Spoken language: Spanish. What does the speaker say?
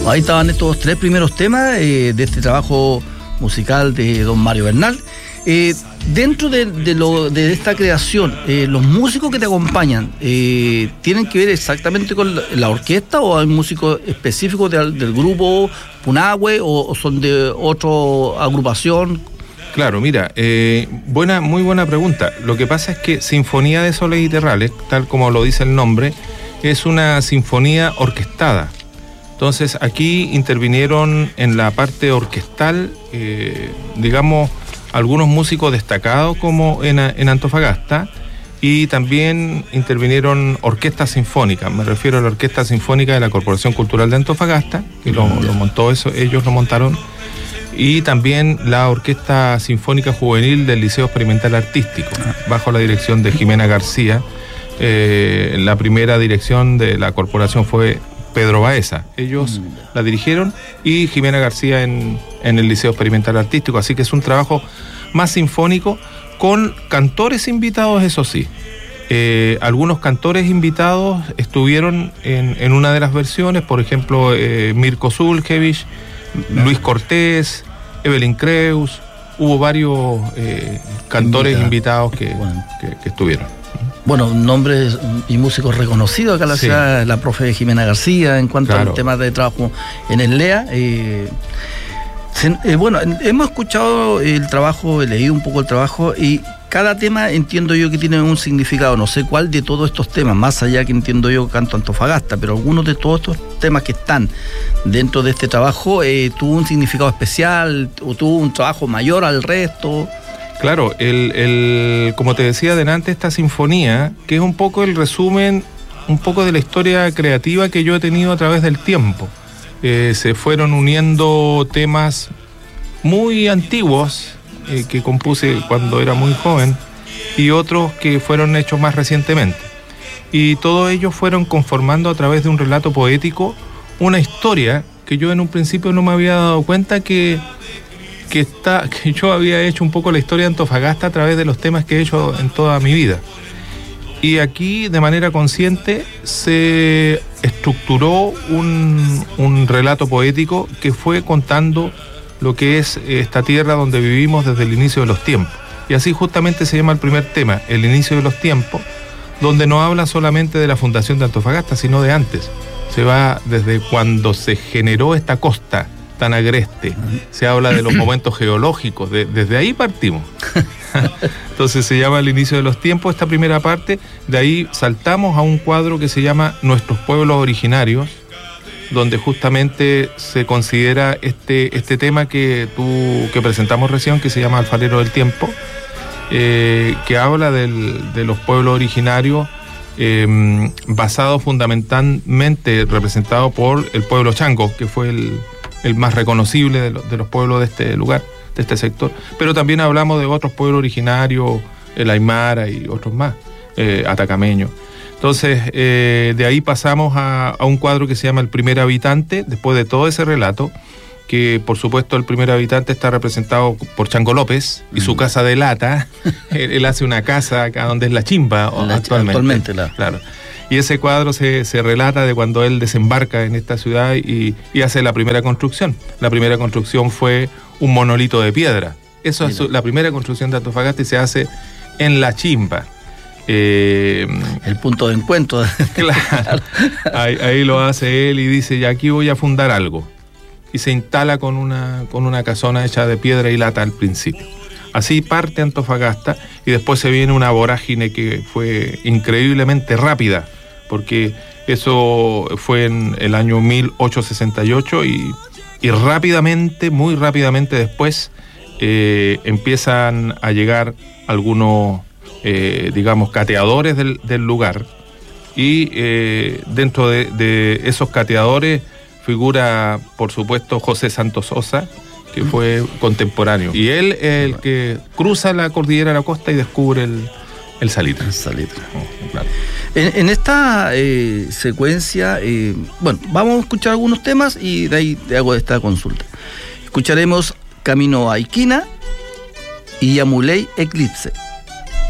Ahí estaban estos 3 primeros temas de este trabajo musical de don Mario Bernal. Dentro de esta creación, los músicos que te acompañan, ¿tienen que ver exactamente con la orquesta o hay músicos específicos del grupo Punahou o son de otra agrupación? Claro, mira, muy buena pregunta. Lo que pasa es que Sinfonía de Soles y Terrales, tal como lo dice el nombre, es una sinfonía orquestada. Entonces aquí intervinieron en la parte orquestal, digamos, algunos músicos destacados como en Antofagasta, y también intervinieron orquestas sinfónicas. Me refiero a la Orquesta Sinfónica de la Corporación Cultural de Antofagasta, que lo montó eso, ellos lo montaron, y también la Orquesta Sinfónica Juvenil del Liceo Experimental Artístico, bajo la dirección de Jimena García. La primera dirección de la corporación fue Pedro Baeza. Ellos la dirigieron, y Jimena García en el Liceo Experimental Artístico. Así que es un trabajo más sinfónico, con cantores invitados, eso sí. Algunos cantores invitados estuvieron en una de las versiones, por ejemplo, Mirko Zulkevich, Luis Cortés, Evelyn Creus. Hubo varios cantores invitados que estuvieron. Bueno, nombres y músicos reconocidos acá en la ciudad, la profe Jimena García, en cuanto al tema de trabajo en el LEA. Bueno, hemos escuchado el trabajo, he leído un poco el trabajo, y cada tema entiendo yo que tiene un significado. No sé cuál de todos estos temas, más allá que entiendo yo canto Antofagasta, pero algunos de todos estos temas que están dentro de este trabajo tuvo un significado especial o tuvo un trabajo mayor al resto. Claro, como te decía delante, esta sinfonía, que es un poco el resumen, un poco de la historia creativa que yo he tenido a través del tiempo. Se fueron uniendo temas muy antiguos que compuse cuando era muy joven, y otros que fueron hechos más recientemente. Y todos ellos fueron conformando a través de un relato poético una historia que yo en un principio no me había dado cuenta que yo había hecho un poco la historia de Antofagasta a través de los temas que he hecho en toda mi vida. Y aquí, de manera consciente, se estructuró un relato poético que fue contando lo que es esta tierra donde vivimos desde el inicio de los tiempos. Y así justamente se llama el primer tema, El inicio de los tiempos, donde no habla solamente de la fundación de Antofagasta, sino de antes. Se va desde cuando se generó esta costa tan agreste, se habla de los momentos geológicos, desde ahí partimos. Entonces se llama El inicio de los tiempos, esta primera parte. De ahí saltamos a un cuadro que se llama Nuestros pueblos originarios, donde justamente se considera este tema que presentamos recién, que se llama Alfarero del Tiempo, que habla de los pueblos originarios, basado fundamentalmente, representado por el pueblo chango, que fue el más reconocible de los pueblos de este lugar, de este sector. Pero también hablamos de otros pueblos originarios, el Aymara y otros más, atacameños. Entonces, de ahí pasamos a un cuadro que se llama El primer habitante, después de todo ese relato, que por supuesto el primer habitante está representado por Chango López y su casa de lata. Él hace una casa acá donde es La Chimba actualmente. Claro. Y ese cuadro se relata de cuando él desembarca en esta ciudad y hace la primera construcción. La primera construcción fue un monolito de piedra. Eso es la primera construcción de Antofagasta, y se hace en La Chimba. El punto de encuentro. Claro. Ahí lo hace él y dice, ya aquí voy a fundar algo. Y se instala con una casona hecha de piedra y lata al principio. Así parte Antofagasta, y después se viene una vorágine que fue increíblemente rápida, porque eso fue en el año 1868 y rápidamente, muy rápidamente después, empiezan a llegar algunos, digamos, cateadores del lugar, y dentro de esos cateadores figura, por supuesto, José Santos Sosa, que fue contemporáneo. Y él es el que cruza la cordillera de la costa y descubre el salitre. El salitre. Claro. En esta secuencia, bueno, vamos a escuchar algunos temas y de ahí te hago esta consulta. Escucharemos Camino a Iquina y Yamuley Eclipse.